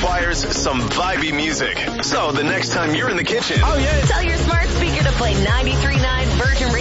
requires some vibey music. So the next time you're in the kitchen, tell your smart speaker to play 93.9 Virgin